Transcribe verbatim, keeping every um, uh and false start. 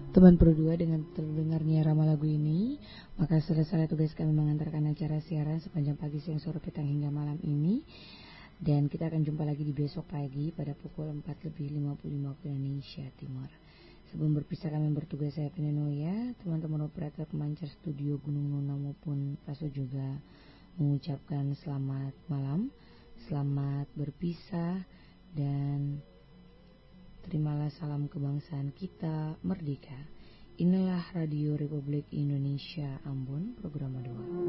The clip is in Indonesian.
Teman Pro dua, dengan terdengarnya Rama lagu ini, maka selesai tugas kami mengantarkan acara siaran sepanjang pagi, siang, sore, petang hingga malam ini. Dan kita akan jumpa lagi di besok pagi pada pukul empat lebih lima puluh lima waktu Indonesia Timur. Sebelum berpisah kami bertugas, saya Penenoya, teman-teman operator pemancar studio Gunung Nona maupun Paso juga mengucapkan selamat malam, selamat berpisah, dan terimalah salam kebangsaan kita merdeka. Inilah Radio Republik Indonesia Ambon, program dua.